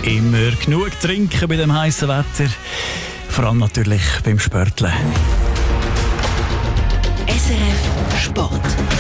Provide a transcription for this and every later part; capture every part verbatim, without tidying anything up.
Immer genug trinken bei dem heißen Wetter. Vor allem natürlich beim Sporteln. S R F Sport.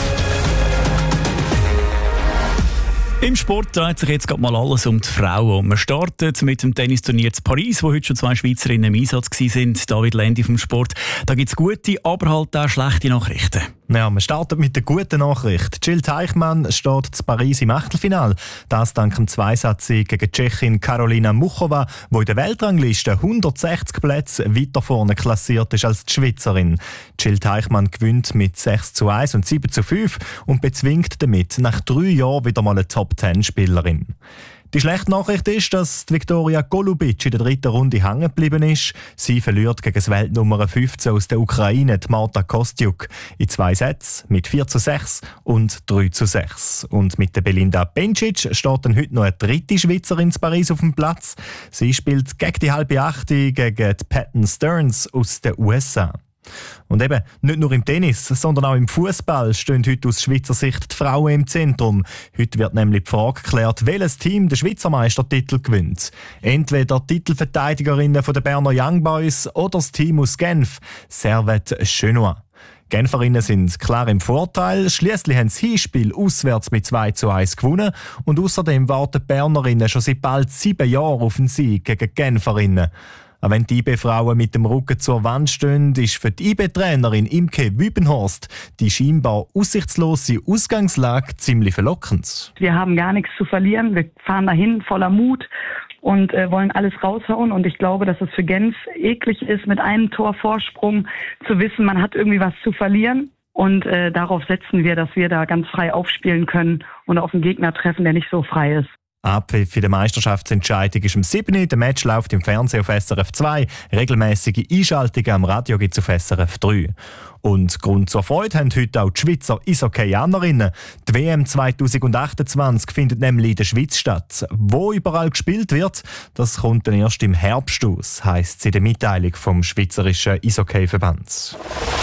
Im Sport dreht sich jetzt gerade mal alles um die Frauen. Wir starten mit dem Tennisturnier zu Paris, wo heute schon zwei Schweizerinnen im Einsatz waren. David Lendi vom Sport. Da gibt es gute, aber halt auch schlechte Nachrichten. Ja, wir starten mit der guten Nachricht. Jill Teichmann steht zu Paris im Achtelfinale. Das dank dem Zweisatz-Sieg gegen die Tschechin Karolina Muchova, die in der Weltrangliste hundertsechzig Plätze weiter vorne klassiert ist als die Schweizerin. Jill Teichmann gewinnt mit sechs zu eins und sieben zu fünf und bezwingt damit nach drei Jahren wieder mal eine Top-Zehn-Spielerin. Die schlechte Nachricht ist, dass Viktoria Golubic in der dritten Runde hängen geblieben ist. Sie verliert gegen das Weltnummer fünfzehn aus der Ukraine, die Marta Kostyuk, in zwei Sätzen mit vier zu sechs und drei zu sechs. Und mit der Belinda Bencic steht dann heute noch eine dritte Schweizerin in Paris auf dem Platz. Sie spielt gegen die halbe Achte gegen die Patton Stearns aus den U S A. Und eben, nicht nur im Tennis, sondern auch im Fußball stehen heute aus Schweizer Sicht die Frauen im Zentrum. Heute wird nämlich die Frage geklärt, welches Team den Schweizer Meistertitel gewinnt. Entweder die Titelverteidigerinnen der Berner Young Boys oder das Team aus Genf, Servette Genoa. Genferinnen sind klar im Vorteil. Schliesslich haben das Hinspiel auswärts mit zwei zu eins gewonnen. Und außerdem warten die Bernerinnen schon seit bald sieben Jahren auf den Sieg gegen die Genferinnen. Auch wenn die I B-Frauen mit dem Rücken zur Wand stehen, ist für die I B-Trainerin Imke Wübenhorst die scheinbar aussichtslose Ausgangslage ziemlich verlockend. Wir haben gar nichts zu verlieren. Wir fahren dahin voller Mut und äh, wollen alles raushauen. Und ich glaube, dass es für Genf eklig ist, mit einem Tor Vorsprung zu wissen, man hat irgendwie was zu verlieren. Und äh, darauf setzen wir, dass wir da ganz frei aufspielen können und auf einen Gegner treffen, der nicht so frei ist. Abpfiff in der Meisterschaftsentscheidung ist am siebten Der Match läuft im Fernsehen auf S R F zwei. Regelmäßige Einschaltungen am Radio gibt es auf S R F drei. Und Grund zur Freude haben heute auch die Schweizer Eishockeyanerinnen. Die W M zwanzig achtundzwanzig findet nämlich in der Schweiz statt. Wo überall gespielt wird, das kommt dann erst im Herbst aus, heisst es in der Mitteilung vom Schweizerischen Eishockeyverband.